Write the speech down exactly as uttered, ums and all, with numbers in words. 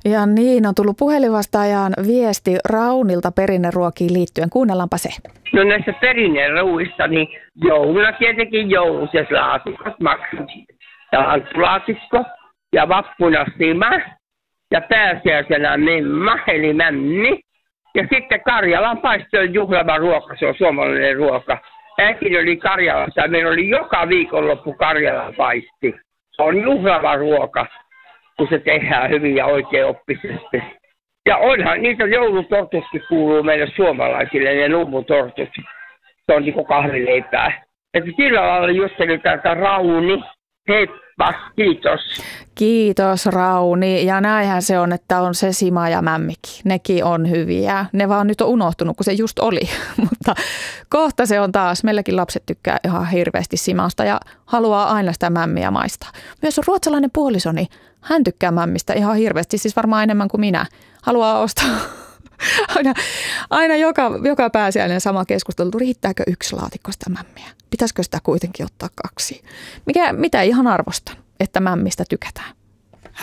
Ja niin, on tullut puhelinvastaajan viesti Raunilta perinneruokiin liittyen. Kuunnellaanpa se. No näistä perinneruuista, niin jouluna tietenkin jouluses laatikot, maksut ja laatikko ja vappuna sima ja pääsiäisenä memma eli mämmi. Ja sitten Karjalan paisto on juhlava ruoka, se on suomalainen ruoka. Äiti oli Karjalassa ja meillä oli joka viikonloppu Karjalan paisti. Se on juhlava ruoka, kun se tehdään hyvin ja oikein oppisesti. Ja onhan niitä joulutortutkin kuuluu meille suomalaisille, ne lummutortut. Se on niin kuin kahvileipää. Että sillä lailla juttelin täältä Rauni. Heippa, kiitos. Kiitos Rauni. Ja näinhän se on, että on se sima ja mämmikin. Nekin on hyviä. Ne vaan nyt on unohtunut, kun se just oli. Mutta kohta se on taas. Meilläkin lapset tykkää ihan hirveästi simasta ja haluaa aina sitä mämmiä maistaa. Myös ruotsalainen puolisoni, hän tykkää mämmistä ihan hirveästi. Siis varmaan enemmän kuin minä. Haluaa ostaa aina, aina joka, joka pääsiäinen sama keskustelu. Riittääkö yksi laatikko sitä mämmiä? Pitäisikö sitä kuitenkin ottaa kaksi? Mikä, mitä ihan arvostan, että mämmistä tykätään.